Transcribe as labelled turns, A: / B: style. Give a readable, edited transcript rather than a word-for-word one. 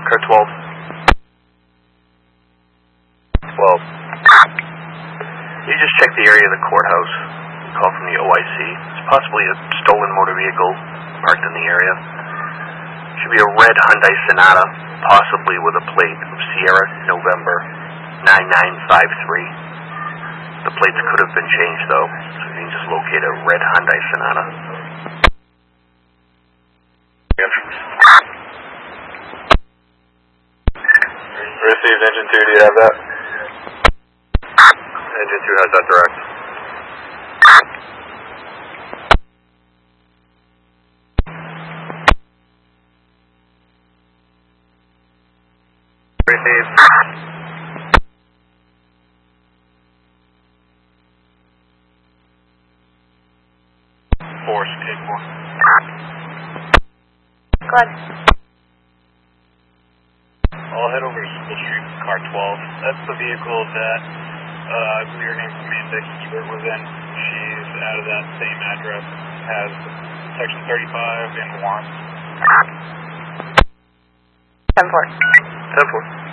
A: Car 12. 12. You just check the area of the courthouse. Call from the OIC. It's possibly a stolen motor vehicle parked in the area. Should be a red Hyundai Sonata, possibly with a plate of Sierra November 9953. The plates could have been changed though, so you can just locate a red Hyundai Sonata.
B: Received engine 2, do you have that?
A: Engine 2 has that direct.
B: Received. Force, K4.
C: Go ahead.
B: I'll head over to School Street, car 12. That's the vehicle that I believe her name's Amanda Hebert was in. She's out of that same address, has section 35 and warrants.
C: 10-4.
A: 10-4.